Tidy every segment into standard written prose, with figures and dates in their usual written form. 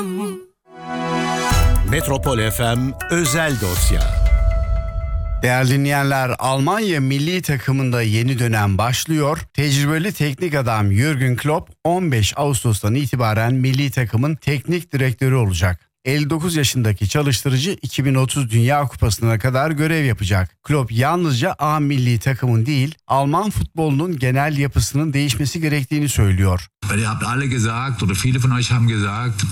Metropol FM Özel Dosya. Değerli dinleyenler, Almanya milli takımında yeni dönem başlıyor. Tecrübeli teknik adam Jürgen Klopp 15 Ağustos'tan itibaren milli takımın teknik direktörü olacak. 59 yaşındaki çalıştırıcı 2030 Dünya Kupası'na kadar görev yapacak. Klopp yalnızca A milli takımın değil, Alman futbolunun genel yapısının değişmesi gerektiğini söylüyor. Ihr habt alle gesagt, oder viele von euch haben gesagt,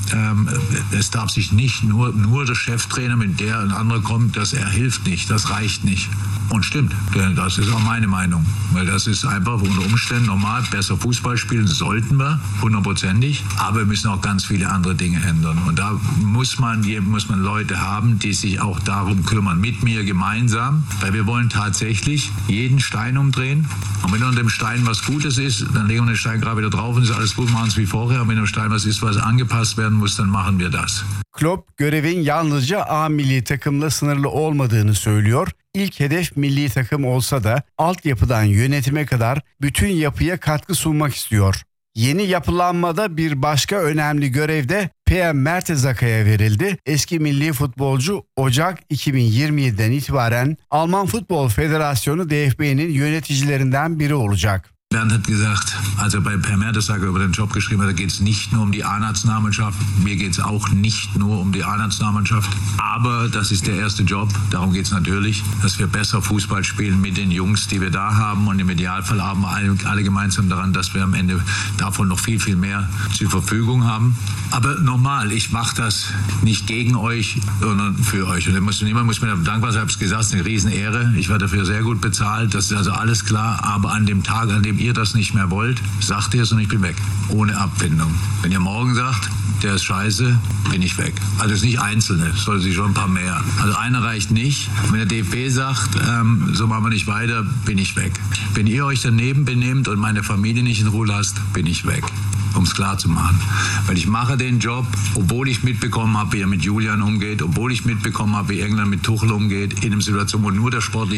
es darf sich nicht nur der Cheftrainer, mit der ein anderer kommt, das hilft nicht, das reicht nicht. Und stimmt, das ist auch meine Meinung. Weil das ist einfach unter Umständen normal, besser Fußball spielen sollten wir, 100%ig, aber wir müssen auch ganz viele andere Dinge ändern. Und da muss man Leute haben, die sich auch darum kümmern, mit mir gemeinsam, weil wir wollen tatsächlich jeden Stein umdrehen. Und wenn unter dem Stein was Gutes ist, dann legen wir den Stein gerade wieder drauf und ist alles gut, machen es wie vorher. Und wenn im Stein was ist, was angepasst werden muss, dann machen wir das. Klopp görevin yalnızca A milli takımla sınırlı olmadığını söylüyor. İlk hedef milli takım olsa da altyapıdan yönetime kadar bütün yapıya katkı sunmak istiyor. Yeni yapılanmada bir başka önemli görev de PM Mertezaka'ya verildi. Eski milli futbolcu Ocak 2027'den itibaren Alman Futbol Federasyonu DFB'nin yöneticilerinden biri olacak. Bernd hat gesagt, also bei Per Mertesacker über den Job geschrieben hat, da geht es nicht nur um die A-Nationalmannschaft, mir geht es auch nicht nur um die A-Nationalmannschaft, aber das ist der erste Job, darum geht es natürlich, dass wir besser Fußball spielen mit den Jungs, die wir da haben und im Idealfall haben wir alle gemeinsam daran, dass wir am Ende davon noch viel, viel mehr zur Verfügung haben. Aber nochmal, ich mache das nicht gegen euch, sondern für euch. Und niemand muss mir dankbar sein, ich habe es gesagt, es ist eine Riesenehre, ich werde dafür sehr gut bezahlt, das ist also alles klar, aber an dem Tag, an dem ihr das nicht mehr wollt, sagt ihr es und ich bin weg. Ohne Abfindung. Wenn ihr morgen sagt, der ist scheiße, bin ich weg. Also es ist nicht Einzelne, es sollte sich schon ein paar mehr. Also einer reicht nicht. Wenn der DFB sagt, so machen wir nicht weiter, bin ich weg. Wenn ihr euch daneben benehmt und meine Familie nicht in Ruhe lasst, bin ich weg. Um es klar zu machen. Weil ich mache den Job, obwohl ich mitbekommen habe, wie er mit Julian umgeht, obwohl ich mitbekommen habe, wie England mit Tuchel umgeht, in einer Situation, wo nur der Sportliche